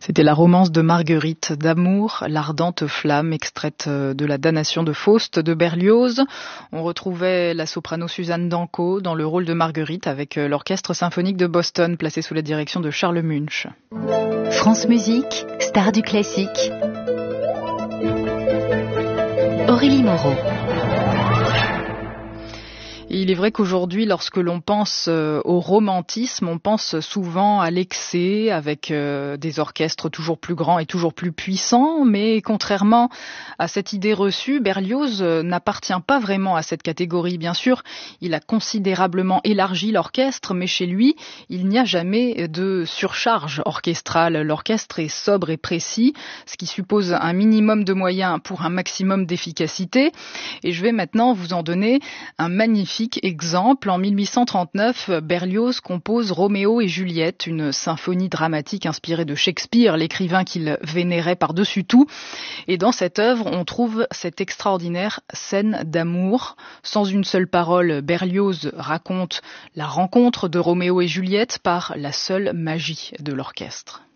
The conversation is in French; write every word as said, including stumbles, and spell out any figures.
C'était la romance de Marguerite, d'amour, l'ardente flamme, extraite de la damnation de Faust de Berlioz. On retrouvait la soprano Suzanne Danco dans le rôle de Marguerite avec l'orchestre symphonique de Boston placé sous la direction de Charles Munch. France Musique, star du classique. Aurélie Moreau. Il est vrai qu'aujourd'hui, lorsque l'on pense au romantisme, on pense souvent à l'excès, avec euh, des orchestres toujours plus grands et toujours plus puissants, mais contrairement à cette idée reçue, Berlioz n'appartient pas vraiment à cette catégorie. Bien sûr, il a considérablement élargi l'orchestre, mais chez lui, il n'y a jamais de surcharge orchestrale. L'orchestre est sobre et précis, ce qui suppose un minimum de moyens pour un maximum d'efficacité. Et je vais maintenant vous en donner un magnifique exemple. En mille huit cent trente-neuf, Berlioz compose Roméo et Juliette, une symphonie dramatique inspirée de Shakespeare, l'écrivain qu'il vénérait par-dessus tout. Et dans cette œuvre, on trouve cette extraordinaire scène d'amour. Sans une seule parole, Berlioz raconte la rencontre de Roméo et Juliette par la seule magie de l'orchestre.